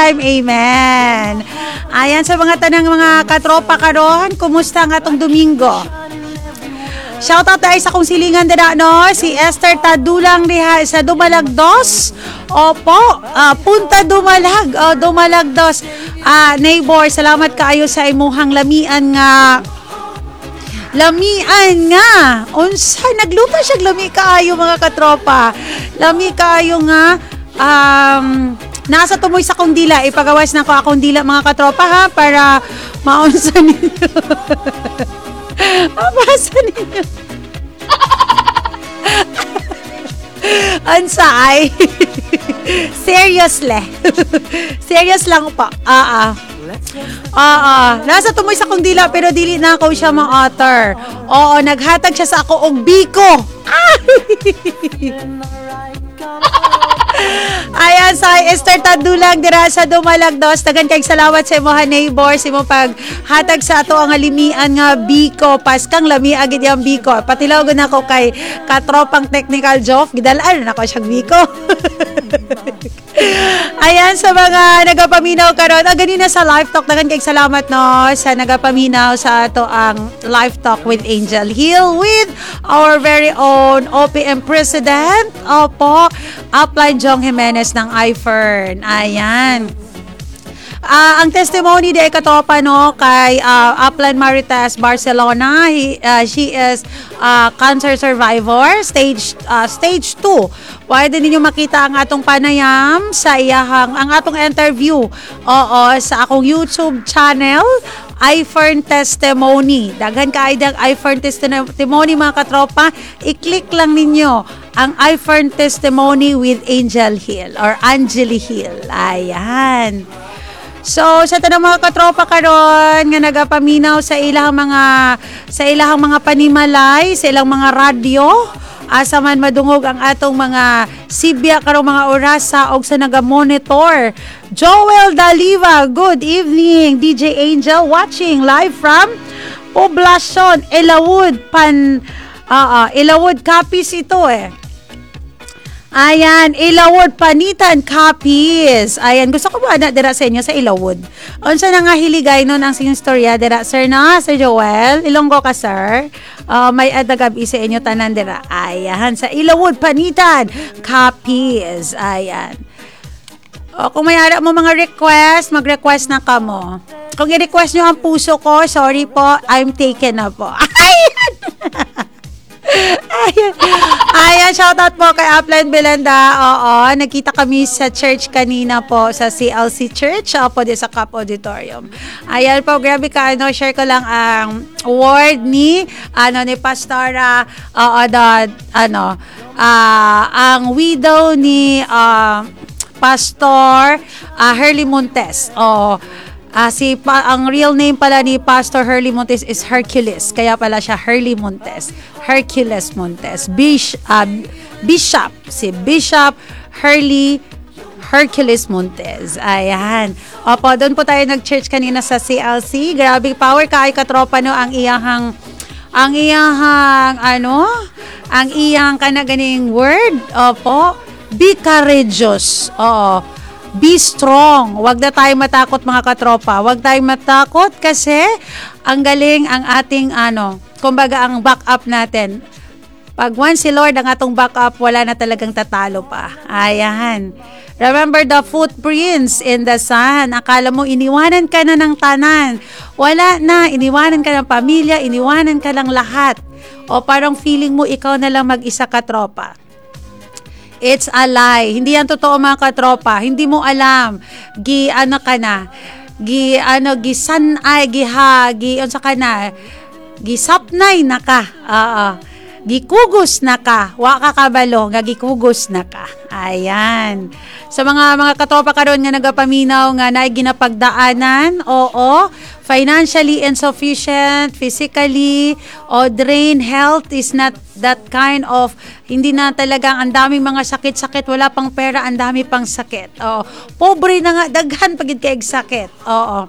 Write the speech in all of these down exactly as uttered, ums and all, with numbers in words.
time. Amen. Ayan sa mga tanang mga katropa karon, kumusta ang atong Domingo? Shoutout tayo sa kong silingan din no, si Esther Tadulang diha sa Dumalagdos. Opo, uh, Punta Dumalag, oh, Dumalagdos. Uh, neighbor, salamat kaayo sa imuhang lamian nga. Lamian nga. Unsa nagluto siya lami kaayo mga katropa. Lami kaayo nga um nasa tumoy sa kong dila, ipagawas na ko akong dila mga katropa ha para maunsa ninyo. Mabasa ninyo. Ansay. Seriously. Serious lang po. Ah ah. Ah ah. Nasa tumoy sa kong dila pero dili na ako siya ma-author. Oo, naghatag siya sa ako og biko. Ayan, sa Esther Tadulang dira sa Dumalagdos. Dagan kay salamat sa imong neighbor sa imong paghatag sa ato ang limian nga biko. Paskang lami agid yang biko. Patilaw gud nako kay katropang technical job. Gidalaan na ko siyang biko. Ayan, sa mga nagapaminaw karon. Ah, ganina sa live talk dagan kay salamat no sa nagapaminaw sa ato ang live talk with Angel Hill with our very own O P M President. Opo, Upline Jong Jimenez ng I F E R N. Ayan. Uh, ang testimony de katopa no kay uh, Upline Marites Barcelona. He, uh, she is uh, cancer survivor stage uh, stage two. Pwede ninyo makita ang atong panayam sa iyahang ang atong interview. Oo, sa akong YouTube channel I F E R N Testimony. Daghan kaayong I F E R N Testimony mga katropa. I-click lang ninyo ang I F E R N Testimony with Angel Hill or Angeli Hill. Ayan. So sa tanang mga katropa karon nga nagapaminaw sa ilang mga sa ilang mga panimalay, sa ilang mga radyo, asa man madungog ang atong mga sibya karong mga orasa og sa naga-monitor. Joel Daliva, good evening. D J Angel watching live from Poblacion, Elawod, Pan uh, uh, Elawod Capiz ito eh. Ayan, Ilawod Panitan Capiz. Ayan, gusto ko ba na dira sa inyo sa Ilawod. Unsa na nga hiligay nun ang sinyong storya dira sir na, Sir Joel. Ilonggo ka sir. Uh, may adagabi sa inyo tanan dira. Ayan, sa Ilawod Panitan Capiz. Ayan. O, kung may ara mo mga request, mag-request na ka mo. Kung i-request nyo ang puso ko, sorry po, I'm taken na po. Ayan! Ayan. Ayan, shoutout po kay Upline Belenda. Oo, nagkita kami sa church kanina po, sa C L C Church, po di sa Cap Auditorium. Ayan po, grabe ka, ano, share ko lang ang word ni, ano, ni Pastora, oo, the, ano, uh, ang widow ni, uh, Pastor uh, Herly Montes. Oo. Uh, si pa, ang real name pala ni Pastor Herly Montes is Hercules. Kaya pala siya Herly Montes. Hercules Montes. Bishop, uh, Bishop. Si Bishop Herly Hercules Montes. Ayan. Opo, doon po tayo nag-church kanina sa C L C. Grabe power kay katropa no ang iyahang ang iyahang ano? Ang iyang kanaganing word. Opo. Be courageous. Oo. Be strong. Huwag na tayo matakot mga katropa. Huwag tayo matakot kasi ang galing ang ating ano, kumbaga ang backup natin. Pag once si Lord ang atong backup, wala na talagang tatalo pa. Ayan. Remember the footprints in the sand. Akala mo iniwanan ka na ng tanan. Wala na. Iniwanan ka ng pamilya, iniwanan ka ng lahat. O parang feeling mo ikaw na lang mag-isa katropa. It's a lie. Hindi yan totoo mga katropa. Hindi mo alam. Gi ano ka na. Gi ano gi sanay gi ha gi unsa ka na. Gi sapnay na ka. Oo. Gikugos na ka. Wa ka kabalo nga gikugos na ka. Ayan. Sa mga mga katropa karon nga nagapaminaw nga naay ginapagdaanan, oo, financially insufficient, physically, o drain, health is not that kind of, hindi na talagang ang daming mga sakit-sakit, wala pang pera, ang dami pang sakit. Oo. Pobre na nga, daghan pagid kay sakit. Oo.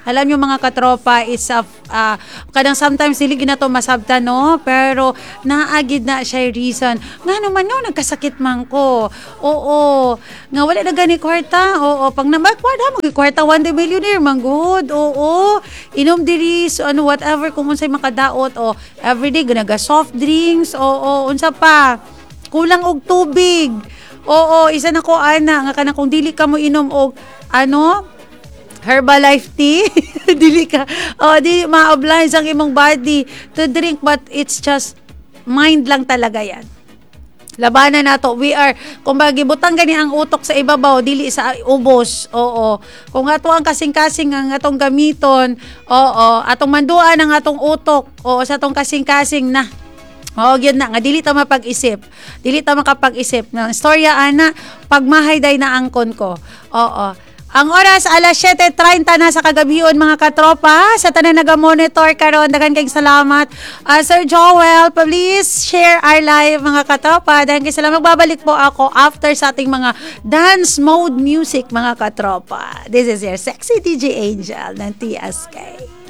Alam nyo mga katropa, is a, uh, kadang sometimes dili gina to masabtan, no? Pero naagid na siya reason. Nga naman no, nagkasakit man ko. Oo. Nga wala na gani kwarta. Oo. Pag naman kwarta, mag-kwarta one day millionaire, man good. Oo. Inom diri, so ano, whatever, kung unsay makadaot. O, everyday, ganaga soft drinks. Oo. Unsa pa. Kulang og tubig. Oo. Isa na ko, ana. Nga ka na kung dili ka mo inom og, ano, Herbalife tea. Dili ka, oh, di ma-oblige ang imong body to drink, but it's just mind lang talaga yan. Labanan nato. We are, kung bagibutang gani ang utok sa ibabaw, dili sa ubos. Oo. Kung ato ang kasing-kasing ang atong gamiton, oo, atong manduan ang atong utok, oo, sa atong kasing-kasing na. Oo, yun na nga, dili ta mapag-isip. Dili ta makapag-isip. Ng storya, ana, pagmahay day na angkon ko. Oo. Ang oras, alas siyete treinta na sa kagabion, mga katropa. Sa tanan naga-monitor karon, daghang kayong salamat. Uh, Sir Joel, please share our live, mga katropa. Daghang kayong salamat. Magbabalik po ako after sa ating mga dance mode music, mga katropa. This is your sexy D J Angel ng T S K.